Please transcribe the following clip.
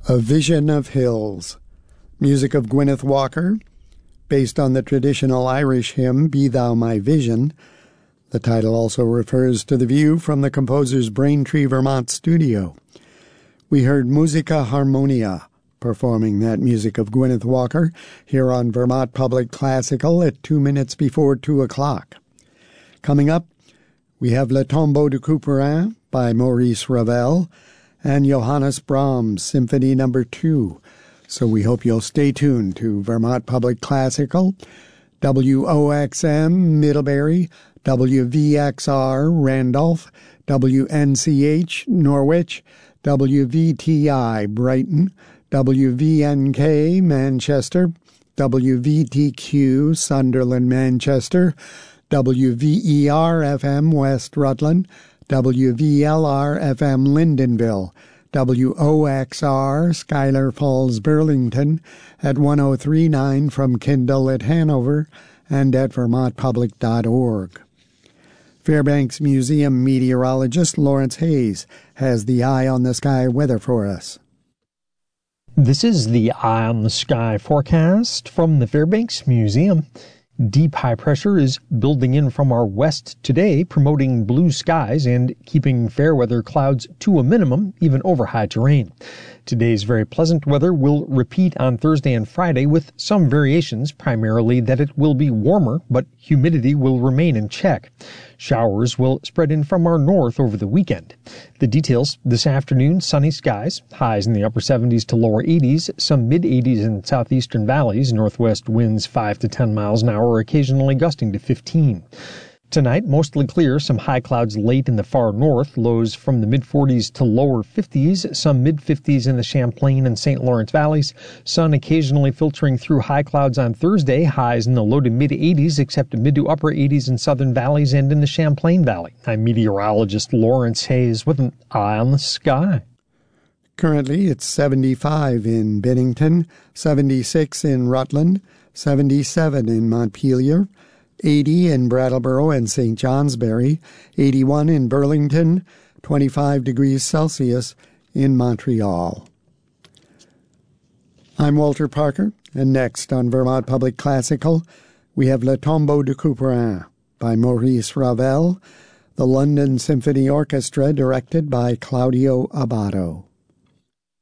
A Vision of Hills, music of Gwyneth Walker, based on the traditional Irish hymn, Be Thou My Vision. The title also refers to the view from the composer's Braintree, Vermont studio. We heard Musica Harmonia, performing that music of Gwyneth Walker, here on Vermont Public Classical at 2 minutes before 2 o'clock. Coming up, we have Le Tombeau de Couperin by Maurice Ravel, and Johannes Brahms, Symphony No. 2. So we hope you'll stay tuned to Vermont Public Classical, WOXM Middlebury, WVXR Randolph, WNCH Norwich, WVTI Brighton, WVNK Manchester, WVTQ Sunderland Manchester, WVER-FM West Rutland, WVLR-FM Lyndonville, WOXR Schuyler Falls Burlington at 103.9 from Kindle at Hanover and at vermontpublic.org. Fairbanks Museum meteorologist Lawrence Hayes has the Eye on the Sky weather for us. This is the Eye on the Sky forecast from the Fairbanks Museum. Deep high pressure is building in from our west today, promoting blue skies and keeping fair weather clouds to a minimum, even over high terrain. Today's very pleasant weather will repeat on Thursday and Friday with some variations, primarily that it will be warmer, but humidity will remain in check. Showers will spread in from our north over the weekend. The details this afternoon: sunny skies, highs in the upper 70s to lower 80s, some mid-80s in southeastern valleys, northwest winds 5 to 10 miles an hour, occasionally gusting to 15. Tonight, mostly clear, some high clouds late in the far north, lows from the mid-40s to lower 50s, some mid-50s in the Champlain and St. Lawrence valleys, sun occasionally filtering through high clouds on Thursday, highs in the low to mid-80s, except mid to upper 80s in southern valleys and in the Champlain Valley. I'm meteorologist Lawrence Hayes with an Eye on the Sky. Currently, it's 75 in Bennington, 76 in Rutland, 77 in Montpelier, 80 in Brattleboro and St. Johnsbury, 81 in Burlington, 25 degrees Celsius in Montreal. I'm Walter Parker, and next on Vermont Public Classical, we have Le Tombeau de Couperin by Maurice Ravel, the London Symphony Orchestra directed by Claudio Abbado.